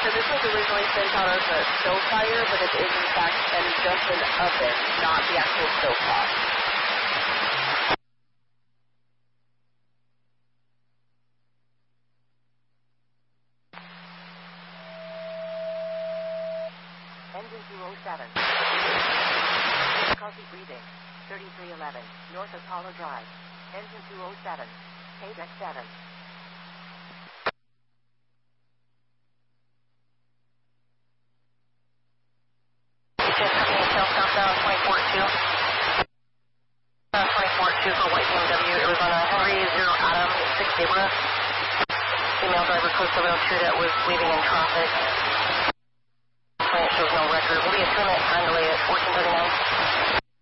So this was originally sent out as a stove fire, but it is in fact just an oven, not the actual stove top. Engine 207. Difficulty breathing. 3311, north Apollo Drive. Engine 207. Paydeck 7. Southbound 24-2. 24-2 for White BMW. It was on a Henry 0 Adam 6 Zebra. Female driver code 702 that was leaving in traffic. It shows no record. Will be a permit time delay at 1439.